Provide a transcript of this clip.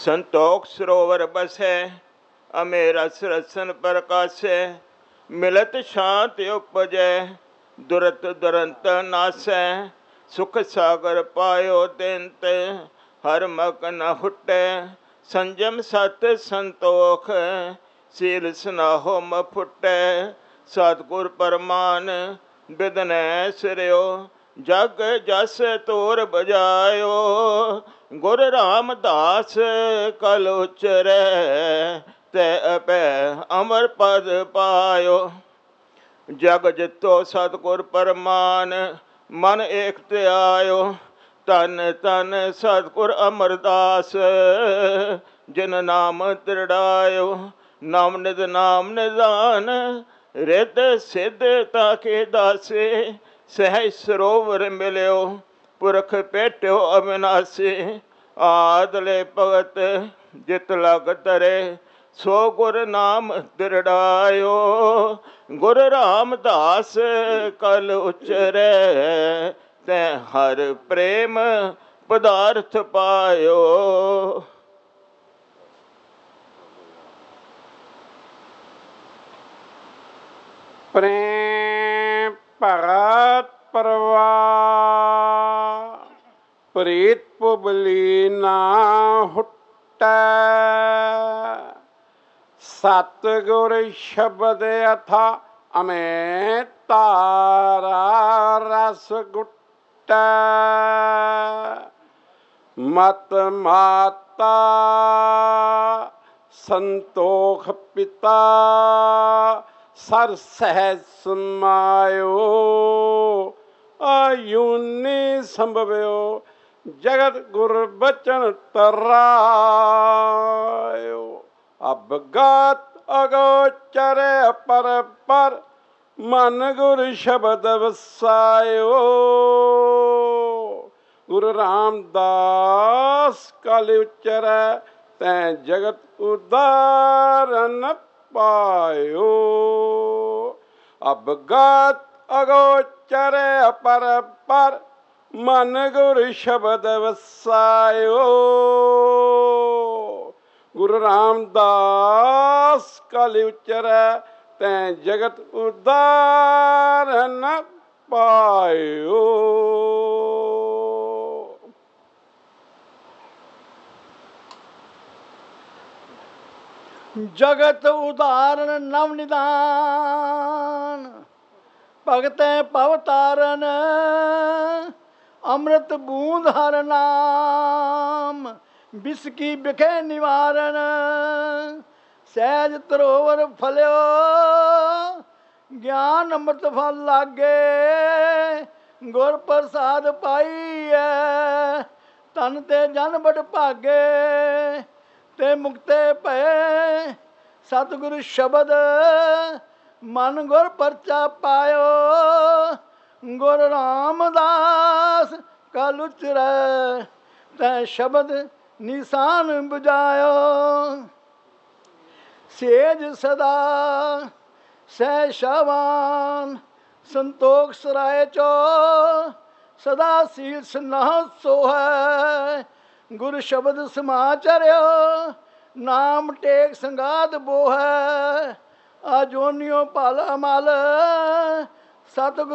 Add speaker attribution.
Speaker 1: संतोख सरोवर बसै, अमेरा रसन प्रकाशै। मिलत शांति उपजै, दुरत दुरंत नासै। सुख सागर पायो तिंत, हर मक न हुटै। संजम सत संतोख, सील सनाहो म फुटै। सतगुर परमान, बिदनै सिरयो। जग जस तोर बजायो, गुर रामदास कल उचरै। तै अपै अमर पद पायो। जग जितो सतगुर परमान, मन एक त्यायो। धन धन सतगुर अमरदास, जिन नाम दृढ़ायो। नाम निध नाम निदान, रिद सिद्ध ताके दासे। सहज सरोवर मिलियो, पुरख पेट्यो अविनाशी। आदले भगत जित लग तरे, सो गुर नाम दृढ़ायो। गुर रामदास कल उचरै, तै हर प्रेम पदार्थ पायो।
Speaker 2: प्रेम भगत परवार, प्रीत पुबली ना हुटै। सतगुर शब्द अथा अमें तारा रस गुटै। मत माता संतोख पिता, सर सहज समायो। आयुनि संभव्यो, जगत गुर बचन तरायो। अवगत अगोचर पर पर, मन गुर शब्द वसायो। गुरु रामदास कल उचरै, तै जगत उदारन पायो। अवगत अगोचर पर पर, मन गुर शब्द वसायो। गुरु रामदास कल उचरै, तै जगत उदारन पायो।
Speaker 3: जगत उदाहरण नव निदान, भगतै पवतारन। अमृत बूंद हर नाम, बिसकी बिखे निवारण। सहज तरोवर फलियो, ज्ञान अमृत फल लागे। गुर प्रसाद पाईऐ, तन ते जन बड़ भागे। ते मुक्ते भये, सतगुरु शब्द मन गुर परचा पायो। गुर रामदास कल उचरै, तै शब्द निशान बुझायो। सेज सदा सह शावान, संतोख सराय चो। सदा सील स्नाह सोहै, गुरु शब्द समाचर्यो। नाम टेक संगात बोहै, आजोनियो पाला मल। सतगुरु